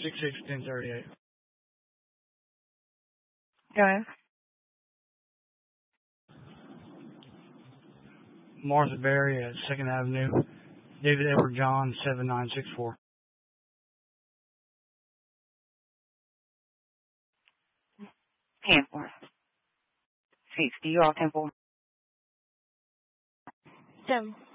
661038. Go ahead. Martha Berry at 2nd Avenue. David Edward John, 7964. 10-4. 60. You all 10-4. 7.